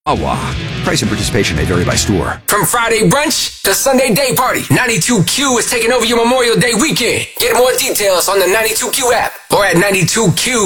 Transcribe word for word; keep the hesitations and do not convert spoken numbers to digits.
Wawa. Price and participation may vary by store. From Friday brunch to Sunday day party, ninety-two Q is taking over your Memorial Day weekend. Get more details on the ninety-two Q app or at ninety-two Q